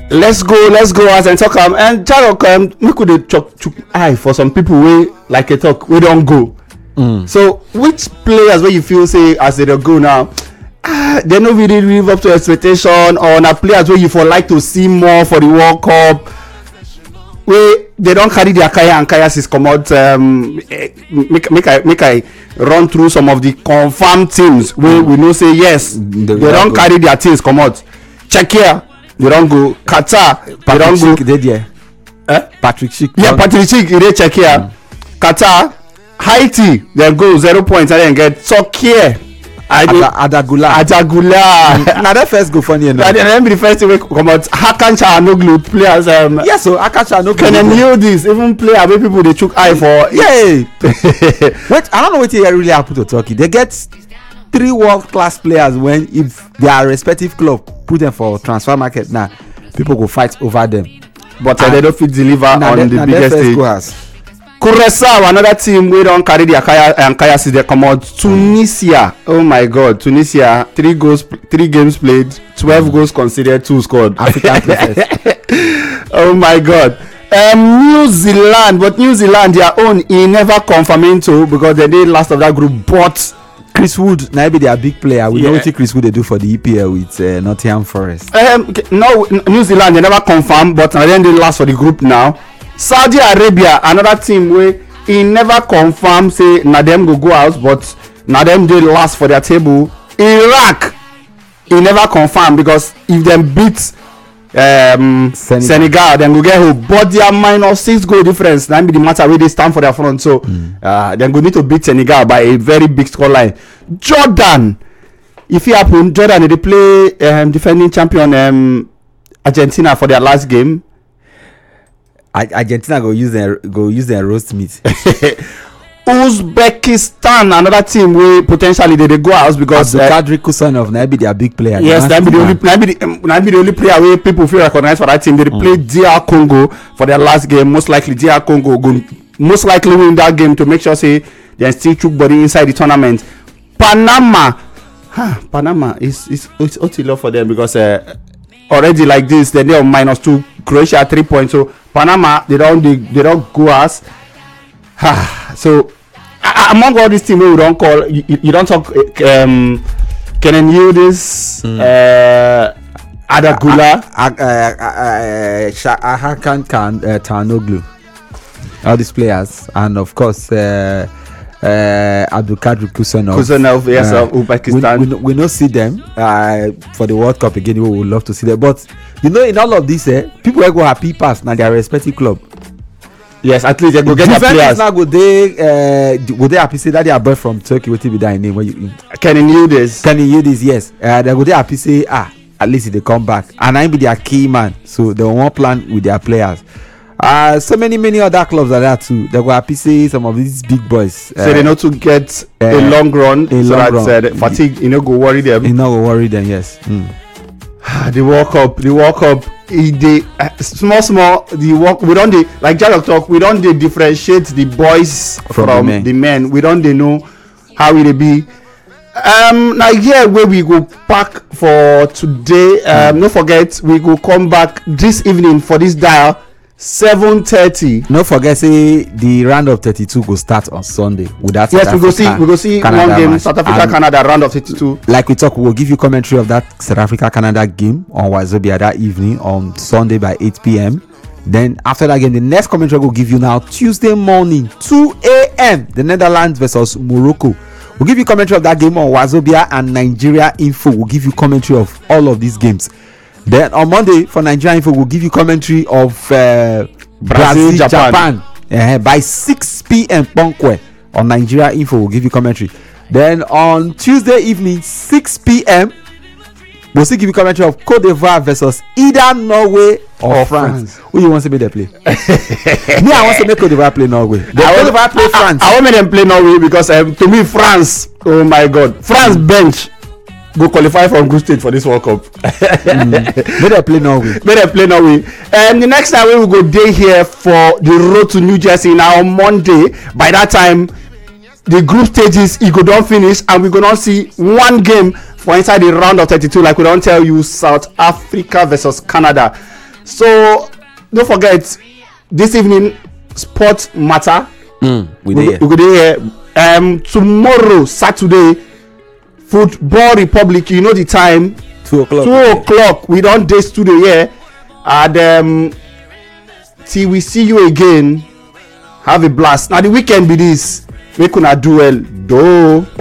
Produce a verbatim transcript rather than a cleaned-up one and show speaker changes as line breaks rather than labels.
let's go let's go as and talk am and Jarok um make we dey chook chook eye for some people wey like a talk wey don go. Mm. So which players wey you feel say as they dey go now ah they no really live up to expectation, or na players wey you for like to see more for the World Cup wey they don carry their kaya and kayasis comot? Um, make make I make I run through some of the confirmed teams wey mm. we know say yes they, they don go. Carry their teams comot. Czechia they don go. Qatar they don go.
Dey there.
Eh?
Patrick Schick.
Yeah, Patrick Schick e dey Czechia. Mm. Qatar, Haiti dem go zero points and then get Turkey.
Adagula.
Adagula.
Na that first go funny enough.
Na dem be the first thing wey come out. Hakan Çalhanoğlu players. Um,
yes, so Hakan Çalhanoğlu.
Kenan Yıldız even player wey people dey chook eye for.
Yeah. Wait, I don't know wetin really happen to Turkey. They get three world class players when if their respective club put them for transfer market now, people go fight over them.
But uh, they don't fit deliver on the, the biggest stage. Curaçao, another team wey don carry their kaya and kaya since they come out. Tunisia, oh my God, Tunisia, three goals, three games played, twelve mm. goals conceded, two scored.
African players.
Oh my God. Um, New Zealand, but New Zealand their own e never confirm into because they did last of that group. But
Chris Wood, now be their big player. We yeah. know what Chris Wood they do for the E P L with uh, Nottingham Forest.
Um, no, New Zealand they never confirm, but now then they last for the group now. Saudi Arabia, another team wey e never confirm say na dem go go out, but na dem dey last for their table. Iraq e never confirm because if dem beat um, Senegal, Senegal dem go get hope, but their minus six goal difference na be the matter wey dey stand for their front. So mm. uh, dem go need to beat Senegal by a very big scoreline. Jordan, if it happen, Jordan dey play um, defending champion um, Argentina for their last game.
Argentina go use their go use their roast meat.
Uzbekistan, another team wey potentially they dey go out because
Abdulkadir Kusanov na be their big player.
Yes, na be the only na be the na be the only player wey people feel recognize for that team. They mm. play D R Congo for their last game. Most likely D R Congo go most likely win that game to make sure say they still chook body inside the tournament. Panama, huh, Panama is is it's otilo for them because uh, already like this they dey on minus two. Croatia three points. So Panama they don't they, they don't go as so uh, among all these teams we don't call you, you don't talk um Kenan Yıldız, mm. uh, Adagula,
Hakan Çalhanoğlu, all these players, and of course uh, uh, Abdulkadir Kusanov.
Kusanov, yes, uh, of Uzbekistan.
We, we, we don't see them uh, for the World Cup again. We would love to see them, but you know, in all of this, eh, people will go happy pass now their respective club.
Yes, at least they go get their players.
Now go they uh, go they happy say that they are boy from Turkey. What be that name? When you
Kenan Yıldız.
Kenan Yıldız, yes. Uh, they go they happy say ah at least they come back and I be their key man. So they won't plan with their players. Uh, so many many other clubs are there too. They go happy say some of these big boys. Uh,
so they know to get uh, a long run.
A
so
long
that
run.
Uh, the fatigue, you know, go worry them.
You know, go worry them. Yes. Mm.
The World Cup, the World Cup, they uh, small, small. The work we don't they, like Jarok talk. We don't they differentiate the boys from, from the, men. the men. We don't they know how it be. Um, now here where we go back for today. Um, mm. Don't forget we go come back this evening for this dial. seven thirty.
No forget say the round of thirty-two go start on Sunday with that.
Yes, we go see we go see Canada one game match. South Africa and Canada round of thirty-two.
Like we talk, we will give you commentary of that South Africa Canada game on Wazobia that evening on Sunday by eight p.m. Then after that game, the next commentary we'll give you now Tuesday morning two a.m. the Netherlands versus Morocco. We'll give you commentary of that game on Wazobia and Nigeria Info. We'll give you commentary of all of these games. Then on Monday for Nigeria Info, we'll give you commentary of uh, Brazil, Brazil Japan, Japan. Uh, by six p.m. Ponkwe on Nigeria Info. We'll give you commentary. Then on Tuesday evening, six p.m. we'll still give you commentary of Cote d'Ivoire versus either Norway or, or France. France. Who you want to make them play? Me, I want to make Cote d'Ivoire play Norway. Cote d'Ivoire play France.
I, I want to make them play Norway because um, to me France. Oh my God, France bench. Go qualify for group stage for this World Cup.
mm. May they play Norway.
May they play Norway. And the next time we will go day here for the road to New Jersey now on Monday. By that time, the group stages it go don't finish, and we go not see one game for inside the round of thirty-two. Like we don't tell you, South Africa versus Canada. So don't forget this evening sport matter.
Mm, we
we,
there.
we go there um tomorrow Saturday Football Republic. You know the time.
Two o'clock.
Two o'clock. We don't day studio here, and um, till we see you again. Have a blast. Now the weekend be this. We could not do well though.